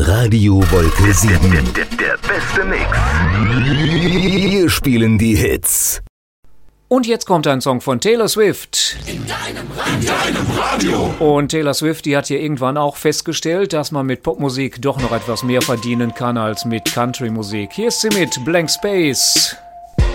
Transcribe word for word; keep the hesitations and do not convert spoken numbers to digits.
Radio Wolke sieben. Der, der, der beste Mix. Wir spielen die Hits. Und jetzt kommt ein Song von Taylor Swift. In deinem Radio. In deinem Radio. Und Taylor Swift, die hat hier irgendwann auch festgestellt, dass man mit Popmusik doch noch etwas mehr verdienen kann als mit Country-Musik. Hier ist sie mit Blank Space.